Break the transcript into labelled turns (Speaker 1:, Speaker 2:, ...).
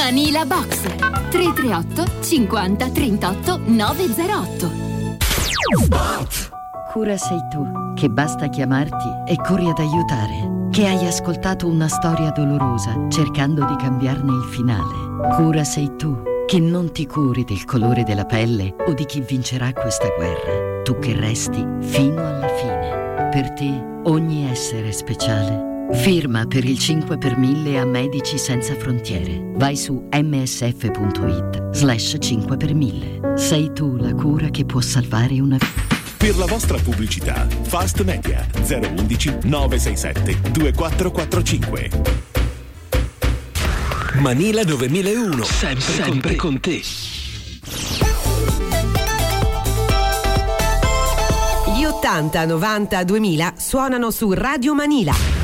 Speaker 1: Manila Box 338 50 38 908.
Speaker 2: Cura sei tu, che basta chiamarti e corri ad aiutare. Che hai ascoltato una storia dolorosa cercando di cambiarne il finale. Cura sei tu, che non ti curi del colore della pelle o di chi vincerà questa guerra. Tu che resti fino alla fine. Per te ogni essere è speciale. Firma per il 5 per 1000 a Medici Senza Frontiere. Vai su msf.it/5 per 1000. Sei tu la cura che può salvare una vita.
Speaker 3: Per la vostra pubblicità, Fast Media 011 967 2445.
Speaker 4: Manila 9001, sempre con te.
Speaker 5: Gli 80, 90, 2000 suonano su Radio Manila.